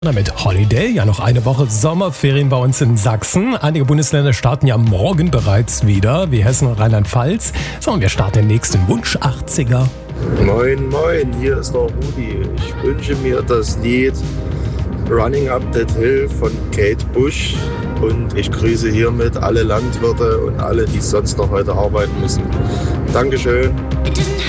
Mit Holiday, ja noch eine Woche Sommerferien bei uns in Sachsen. Einige Bundesländer starten ja morgen bereits wieder, wie Hessen und Rheinland-Pfalz. So, und wir starten den nächsten Wunsch 80er. Moin, moin, hier ist der Rudi. Ich wünsche mir das Lied Running Up That Hill von Kate Bush und ich grüße hiermit alle Landwirte und alle, die sonst noch heute arbeiten müssen. Dankeschön.